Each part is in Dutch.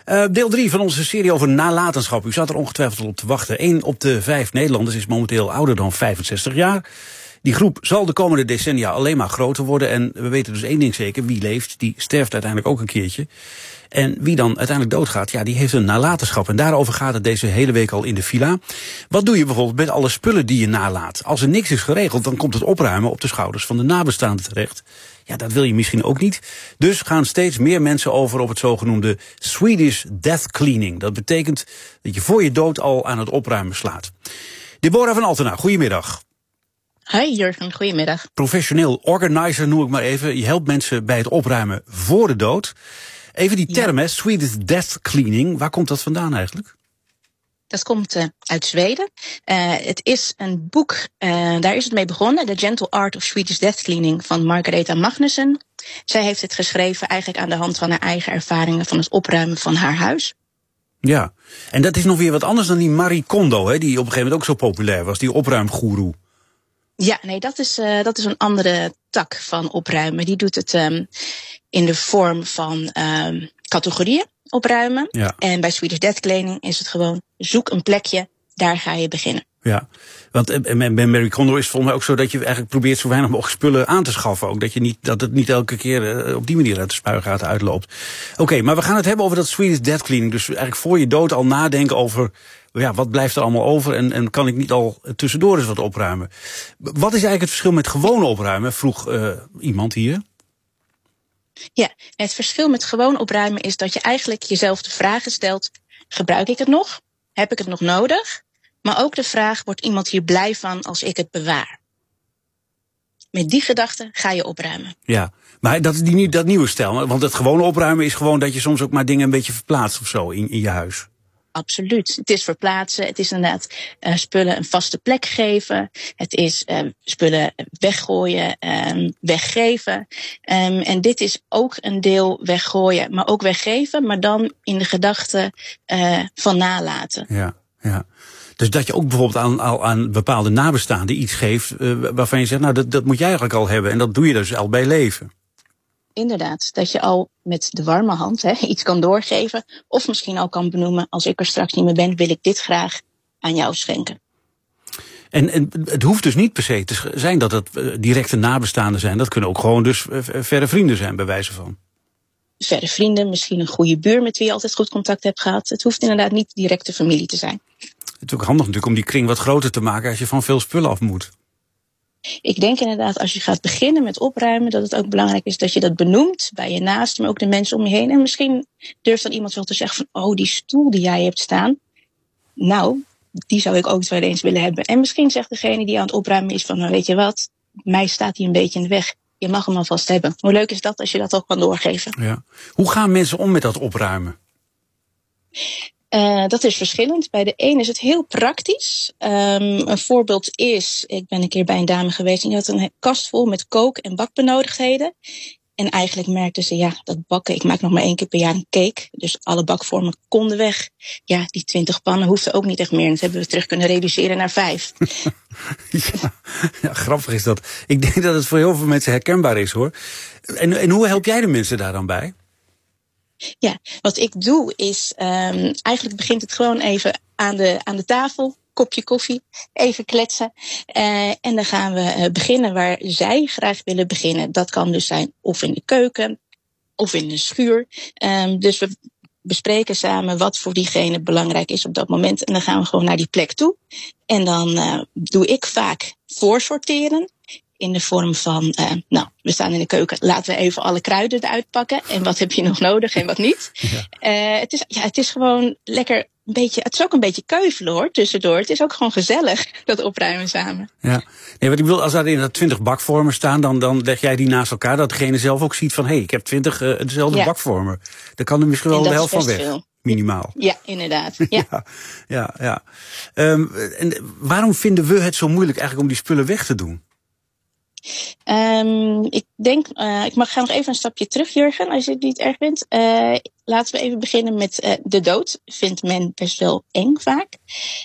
Deel 3 van onze serie over nalatenschap. U zat er ongetwijfeld op te wachten. 1 op de 5 Nederlanders is momenteel ouder dan 65 jaar. Die groep zal de komende decennia alleen maar groter worden. En we weten dus één ding zeker. Wie leeft, die sterft uiteindelijk ook een keertje. En wie dan uiteindelijk doodgaat, ja, die heeft een nalatenschap. En daarover gaat het deze hele week al in de villa. Wat doe je bijvoorbeeld met alle spullen die je nalaat? Als er niks is geregeld, dan komt het opruimen op de schouders van de nabestaanden terecht. Ja, dat wil je misschien ook niet. Dus gaan steeds meer mensen over op het zogenoemde Swedish Death Cleaning. Dat betekent dat je voor je dood al aan het opruimen slaat. Deborah van Altena, goedemiddag. Hi Jurgen, goedemiddag. Professioneel organizer noem ik maar even. Je helpt mensen bij het opruimen voor de dood. Even die term, hè, Swedish Death Cleaning, waar komt dat vandaan eigenlijk? Dat komt uit Zweden. Het is een boek, daar is het mee begonnen. The Gentle Art of Swedish Death Cleaning van Margareta Magnusson. Zij heeft het geschreven eigenlijk aan de hand van haar eigen ervaringen van het opruimen van haar huis. Ja, en dat is nog weer wat anders dan die Marie Kondo, hè, die op een gegeven moment ook zo populair was, die opruimgoeroe. Ja, nee, dat is een andere tak van opruimen. Die doet het in de vorm van categorieën opruimen. Ja. En bij Swedish Death Cleaning is het gewoon, zoek een plekje, daar ga je beginnen. Ja, want bij Marie Kondo is het volgens mij ook zo dat je eigenlijk probeert zo weinig mogelijk spullen aan te schaffen. Ook dat het niet elke keer op die manier uit de spuigaten uitloopt. Oké, maar we gaan het hebben over dat Swedish Death Cleaning. Dus eigenlijk voor je dood al nadenken over, ja, wat blijft er allemaal over en kan ik niet al tussendoor eens wat opruimen? Wat is eigenlijk het verschil met gewoon opruimen, vroeg iemand hier. Ja, het verschil met gewoon opruimen is dat je eigenlijk jezelf de vragen stelt, gebruik ik het nog? Heb ik het nog nodig? Maar ook de vraag, wordt iemand hier blij van als ik het bewaar? Met die gedachte ga je opruimen. Ja, maar dat is dat nieuwe stijl. Want het gewone opruimen is gewoon dat je soms ook maar dingen een beetje verplaatst of zo in je huis. Absoluut. Het is verplaatsen. Het is inderdaad spullen een vaste plek geven. Het is spullen weggooien, weggeven. En dit is ook een deel weggooien, maar ook weggeven. Maar dan in de gedachte van nalaten. Ja, ja. Dus dat je ook bijvoorbeeld aan bepaalde nabestaanden iets geeft waarvan je zegt, nou dat moet jij eigenlijk al hebben. En dat doe je dus al bij leven. Inderdaad, dat je al met de warme hand iets kan doorgeven. Of misschien al kan benoemen, als ik er straks niet meer ben, wil ik dit graag aan jou schenken. En het hoeft dus niet per se te zijn dat het directe nabestaanden zijn. Dat kunnen ook gewoon dus verre vrienden zijn, bij wijze van. Verre vrienden, misschien een goede buur met wie je altijd goed contact hebt gehad. Het hoeft inderdaad niet directe familie te zijn. Het is ook handig natuurlijk om die kring wat groter te maken als je van veel spullen af moet. Ik denk inderdaad, als je gaat beginnen met opruimen, dat het ook belangrijk is dat je dat benoemt bij je naasten, maar ook de mensen om je heen. En misschien durft dan iemand wel te zeggen van, oh, die stoel die jij hebt staan, nou, die zou ik ook wel eens willen hebben. En misschien zegt degene die aan het opruimen is van, nou, weet je wat, mij staat hij een beetje in de weg. Je mag hem alvast hebben. Hoe leuk is dat als je dat ook kan doorgeven? Ja. Hoe gaan mensen om met dat opruimen? Dat is verschillend. Bij de een is het heel praktisch. Een voorbeeld is, ik ben een keer bij een dame geweest en die had een kast vol met kook- en bakbenodigdheden. En eigenlijk merkte ze, ja, dat bakken, ik maak nog maar 1 keer per jaar een cake. Dus alle bakvormen konden weg. Ja, die 20 pannen hoefden ook niet echt meer. En dat hebben we terug kunnen reduceren naar 5. Ja, grappig is dat. Ik denk dat het voor heel veel mensen herkenbaar is, hoor. En hoe help jij de mensen daar dan bij? Ja, wat ik doe is, eigenlijk begint het gewoon even aan de tafel, kopje koffie, even kletsen. En dan gaan we beginnen waar zij graag willen beginnen. Dat kan dus zijn of in de keuken, of in de schuur. Dus we bespreken samen wat voor diegene belangrijk is op dat moment. En dan gaan we gewoon naar die plek toe. En dan doe ik vaak voorsorteren. In de vorm van, nou, we staan in de keuken, laten we even alle kruiden eruit pakken. En wat heb je nog nodig en wat niet. Ja. Het is gewoon lekker een beetje, het is ook een beetje keuvelen, hoor, tussendoor. Het is ook gewoon gezellig, dat opruimen samen. Ja, nee, wat ik wil, als daar inderdaad 20 bakvormen staan, dan leg jij die naast elkaar. Dat degene zelf ook ziet van, hé, ik heb 20 dezelfde bakvormen. Daar kan er misschien wel de helft van weg. Veel. Minimaal. Ja, inderdaad. Ja. Ja. En waarom vinden we het zo moeilijk eigenlijk om die spullen weg te doen? Ik denk, ik ga nog even een stapje terug, Jurgen, als je het niet erg vindt. Laten we even beginnen met de dood. Vindt men best wel eng vaak.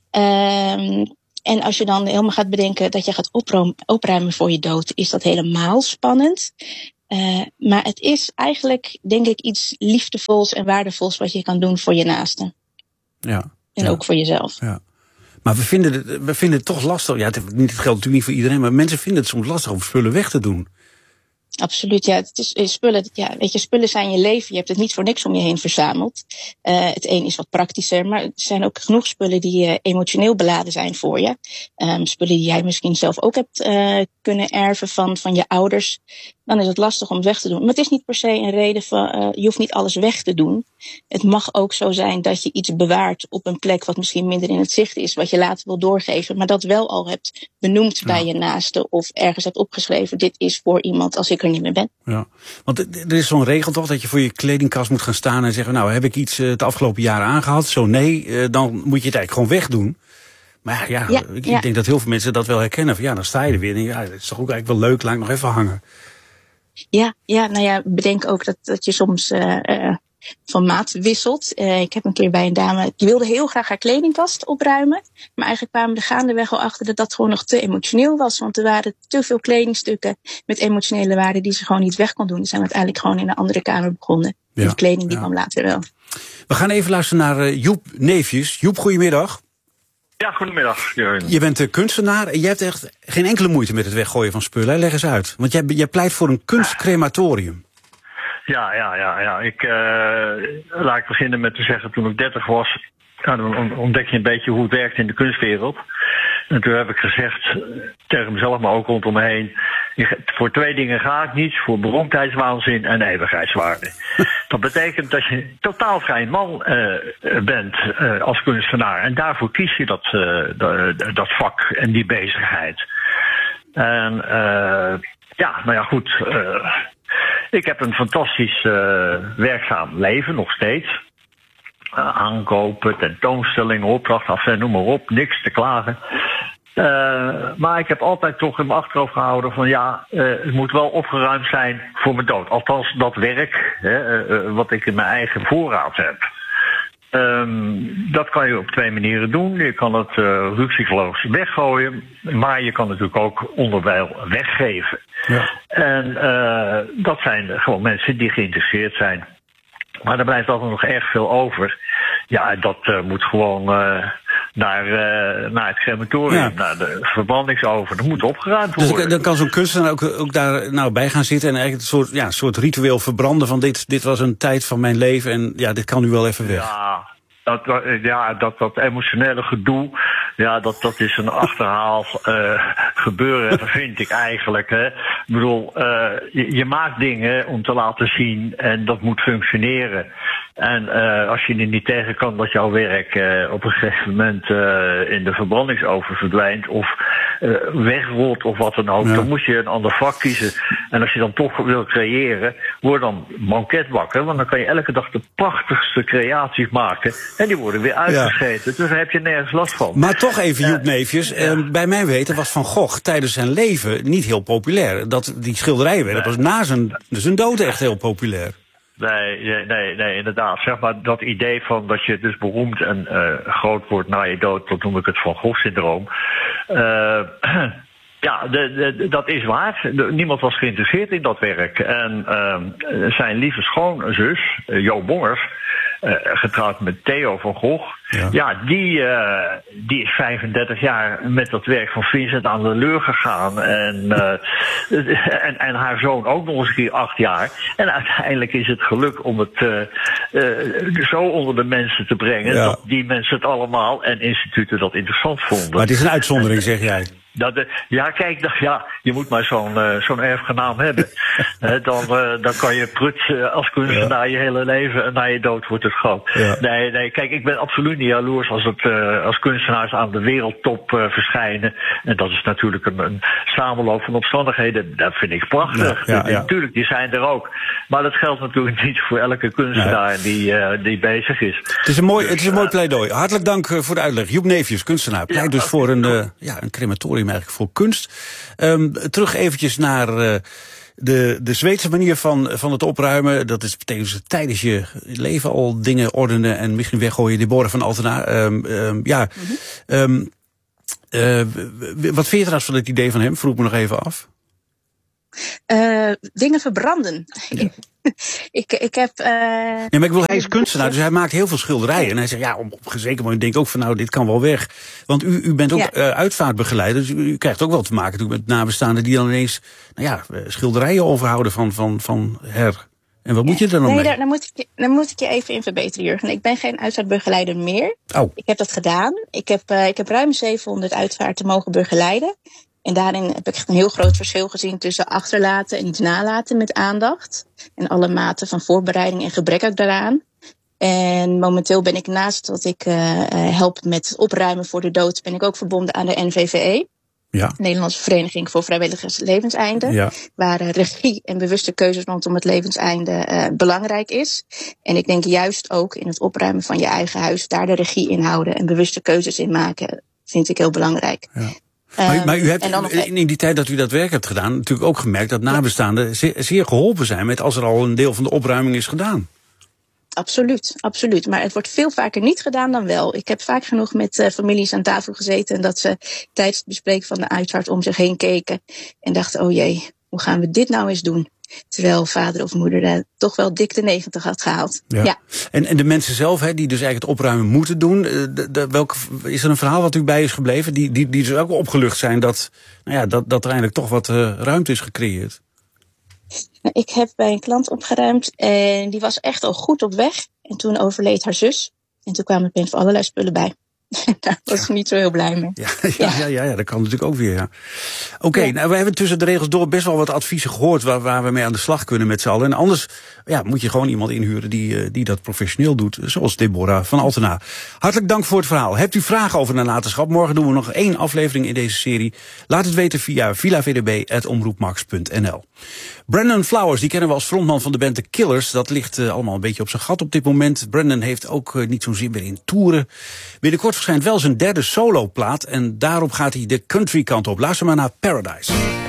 En als je dan helemaal gaat bedenken dat je gaat opruimen voor je dood, is dat helemaal spannend. Maar het is eigenlijk, denk ik, iets liefdevols en waardevols wat je kan doen voor je naasten. Ja. En ook voor jezelf. Ja. Maar we vinden het toch lastig. Ja, het geldt natuurlijk niet voor iedereen, maar mensen vinden het soms lastig om spullen weg te doen. Absoluut, ja. Het is spullen, ja, weet je, spullen zijn je leven. Je hebt het niet voor niks om je heen verzameld. Het een is wat praktischer, maar er zijn ook genoeg spullen die emotioneel beladen zijn voor je. Spullen die jij misschien zelf ook hebt kunnen erven van je ouders. Dan is het lastig om het weg te doen. Maar het is niet per se een reden van, je hoeft niet alles weg te doen. Het mag ook zo zijn dat je iets bewaart op een plek wat misschien minder in het zicht is, wat je later wil doorgeven, maar dat wel al hebt benoemd bij je naaste of ergens hebt opgeschreven, dit is voor iemand als ik er niet meer ben. Ja, want er is zo'n regel toch dat je voor je kledingkast moet gaan staan en zeggen, nou, heb ik iets het afgelopen jaar aangehad? Zo nee, dan moet je het eigenlijk gewoon wegdoen. Maar ik denk dat heel veel mensen dat wel herkennen. Van, ja, dan sta je er weer en ja, dat is toch ook eigenlijk wel leuk, laat ik nog even hangen. Bedenk ook dat je soms van maat wisselt. Ik heb een keer bij een dame, die wilde heel graag haar kledingkast opruimen. Maar eigenlijk kwamen we er gaandeweg al achter dat gewoon nog te emotioneel was. Want er waren te veel kledingstukken met emotionele waarde die ze gewoon niet weg kon doen. Dus zijn we uiteindelijk gewoon in een andere kamer begonnen. Ja, en de kleding die kwam later wel. We gaan even luisteren naar Joep Neefjes. Joep, goedemiddag. Ja, goedemiddag. Je bent kunstenaar en je hebt echt geen enkele moeite met het weggooien van spullen. Leg eens uit. Want jij pleit voor een kunstcrematorium. Ja. Laat ik beginnen met te zeggen, toen ik 30 was, dan ontdek je een beetje hoe het werkt in de kunstwereld. En toen heb ik gezegd tegen mezelf, maar ook rondom me heen, voor 2 dingen ga ik niet, voor beroemdheidswaanzin en eeuwigheidswaarde. Dat betekent dat je totaal vrij man bent als kunstenaar. En daarvoor kies je dat vak en die bezigheid. En ik heb een fantastisch werkzaam leven, nog steeds. Aankopen, tentoonstellingen, opdrachten, noem maar op, niks te klagen. Maar ik heb altijd toch in mijn achterhoofd gehouden van het moet wel opgeruimd zijn voor mijn dood. Althans, dat werk, wat ik in mijn eigen voorraad heb. Dat kan je op 2 manieren doen. Je kan het rukzichtloos weggooien, maar je kan natuurlijk ook onderwijl weggeven. Ja. En dat zijn gewoon mensen die geïnteresseerd zijn. Maar er blijft altijd nog erg veel over. Ja, dat moet gewoon naar het crematorium, naar de verbrandingsoven. Dat moet opgeruimd worden. Dus dan kan zo'n kunstenaar ook daar bij gaan zitten en eigenlijk een soort ritueel verbranden van dit was een tijd van mijn leven en ja, dit kan nu wel even weg. Dat emotionele gedoe, dat is een achterhaald gebeuren, dat vind ik eigenlijk. Hè. Ik bedoel, je maakt dingen om te laten zien en dat moet functioneren. En als je er niet tegen kan dat jouw werk op een gegeven moment in de verbrandingsoven verdwijnt of wegrolt of wat dan ook, dan moet je een ander vak kiezen. En als je dan toch wil creëren, word dan banketbakker, want dan kan je elke dag de prachtigste creaties maken en die worden weer uitgescheten. Dus daar heb je nergens last van. Maar toch even, Joep Neefjes, bij mijn weten was Van Gogh tijdens zijn leven niet heel populair. Die schilderijen werden pas na zijn dood echt heel populair. Nee, inderdaad. Zeg maar dat idee van dat je dus beroemd en groot wordt na je dood, dat noem ik het Van Gogh-syndroom. Dat is waar. Niemand was geïnteresseerd in dat werk. En zijn lieve schoonzus, Jo Bongers, getrouwd met Theo van Gogh. Die is 35 jaar met dat werk van Vincent aan de leur gegaan. En haar zoon ook nog eens een keer 8 jaar. En uiteindelijk is het geluk om het zo onder de mensen te brengen, dat die mensen het allemaal en instituten dat interessant vonden. Maar het is een uitzondering, zeg jij. Je moet maar zo'n erfgenaam hebben. Dan kan je prut als kunstenaar je hele leven en na je dood wordt het groot. Ja. Nee, kijk, ik ben absoluut niet jaloers als kunstenaars aan de wereldtop verschijnen. En dat is natuurlijk een samenloop van omstandigheden. Dat vind ik prachtig. Natuurlijk, die zijn er ook. Maar dat geldt natuurlijk niet voor elke kunstenaar die bezig is. Het is een mooi pleidooi. Hartelijk dank voor de uitleg. Joep Neefjes, kunstenaar. Pleit dus voor een crematorium eigenlijk voor kunst. Terug eventjes naar de Zweedse manier van het opruimen. Dat betekent dus tijdens je leven al dingen ordenen en misschien weggooien. Deborah van Altena. Wat vind je trouwens van het idee van hem? Vroeg me nog even af. Dingen verbranden. Ja. Ik heb... Ja, maar ik wil, hij is kunstenaar, dus hij maakt heel veel schilderijen. En hij zegt, ja, op een zeker moment denk ik ook van, nou, dit kan wel weg. Want u bent ook uitvaartbegeleider, dus u krijgt ook wel te maken met nabestaanden die dan ineens, nou ja, schilderijen overhouden van her. En wat moet je er dan mee? Dan moet ik je even in verbeteren, Jurgen. Ik ben geen uitvaartbegeleider meer. Oh. Ik heb dat gedaan. Ik heb ruim 700 uitvaarten mogen begeleiden. En daarin heb ik echt een heel groot verschil gezien tussen achterlaten en iets nalaten met aandacht. En alle maten van voorbereiding en gebrek ook daaraan. En momenteel ben ik naast dat ik help met opruimen voor de dood, ben ik ook verbonden aan de NVVE. Ja. Nederlandse Vereniging voor Vrijwilligers Levenseinde. Ja. Waar regie en bewuste keuzes rondom het levenseinde belangrijk is. En ik denk juist ook in het opruimen van je eigen huis, daar de regie in houden en bewuste keuzes in maken, vind ik heel belangrijk. Ja. Maar u hebt in die tijd dat u dat werk hebt gedaan, natuurlijk ook gemerkt dat nabestaanden zeer geholpen zijn met als er al een deel van de opruiming is gedaan. Absoluut. Maar het wordt veel vaker niet gedaan dan wel. Ik heb vaak genoeg met families aan tafel gezeten en dat ze tijdens het bespreken van de uitvaart om zich heen keken en dachten, oh jee, hoe gaan we dit nou eens doen? Terwijl vader of moeder toch wel dik de 90 had gehaald. Ja. En de mensen zelf, die dus eigenlijk het opruimen moeten doen. Is er een verhaal wat u bij is gebleven? Die dus ook opgelucht zijn dat er eindelijk toch wat ruimte is gecreëerd? Ik heb bij een klant opgeruimd en die was echt al goed op weg. En toen overleed haar zus. En toen kwamen opeens allerlei spullen bij. Daar was ik niet zo heel blij mee. Ja, dat kan natuurlijk ook weer. Ja. Oké, nou, we hebben tussen de regels door best wel wat adviezen gehoord waar we mee aan de slag kunnen met z'n allen. En anders moet je gewoon iemand inhuren die dat professioneel doet. Zoals Deborah van Altena. Hartelijk dank voor het verhaal. Hebt u vragen over nalatenschap? Morgen doen we nog 1 aflevering in deze serie. Laat het weten via villavdb@omroepmax.nl. Brandon Flowers, die kennen we als frontman van de band The Killers. Dat ligt allemaal een beetje op zijn gat op dit moment. Brandon heeft ook niet zo'n zin meer in toeren. Binnenkort verschijnt wel zijn 3e soloplaat en daarop gaat hij de country kant op. Luister maar naar Paradise.